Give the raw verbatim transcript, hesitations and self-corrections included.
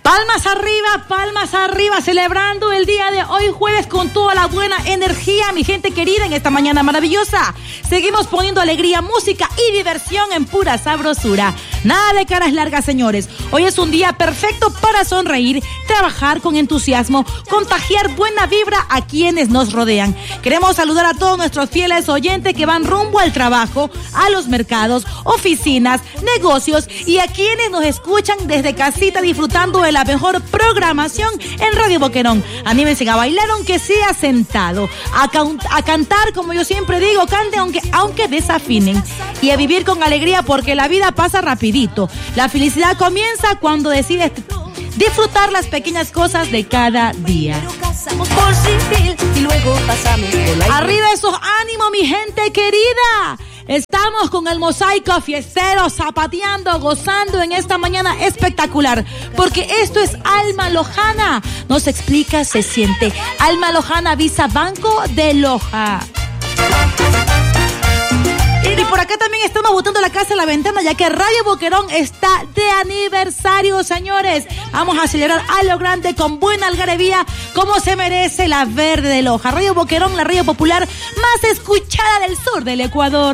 Palmas arriba, palmas arriba, celebrando el día de hoy jueves con toda la buena energía, mi gente querida, en esta mañana maravillosa. Seguimos poniendo alegría, música y diversión en pura sabrosura. Nada de caras largas, señores. Hoy es un día perfecto para sonreír, trabajar con entusiasmo, contagiar buena vibra a quienes nos rodean. Queremos saludar a todos nuestros fieles oyentes que van rumbo al trabajo, a los mercados, oficinas, negocios y a quienes nos escuchan desde casita disfrutando de la mejor programación en Radio Boquerón. Anímense a bailar aunque sea sentado, a, can- a cantar como yo siempre digo, cante aunque, aunque desafinen, y a vivir con alegría porque la vida pasa rapidito. La felicidad comienza cuando decides disfrutar las pequeñas cosas de cada día. Arriba esos ánimos, mi gente querida. Estamos con el mosaico fiestero, zapateando, gozando en esta mañana espectacular, porque esto es Alma Lojana. Nos explica, se siente. Alma Lojana, Visa Banco de Loja. Y por acá también estamos botando la casa en la ventana, ya que Radio Boquerón está de aniversario, señores. Vamos a celebrar a lo grande con buena algarabía, como se merece la verde de Loja. Radio Boquerón, la radio popular más escuchada del sur del Ecuador.